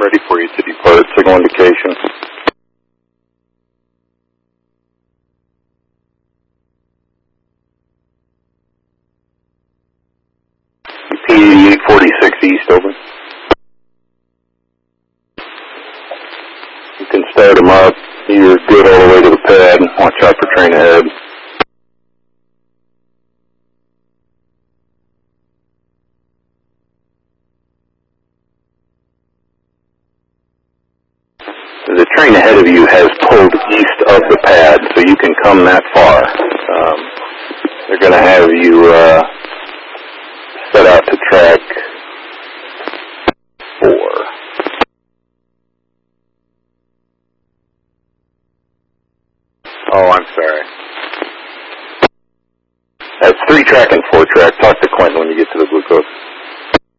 ready for you to depart. Signal indication. P8846 East, over. You can start them up. You're good all the way to the pad. Watch out for train ahead. The train ahead of you has pulled east of the pad, so you can come that far. They're going to have you set out to track 4. Oh, I'm sorry. That's 3 track and 4 track. Talk to Quentin when you get to the glucose.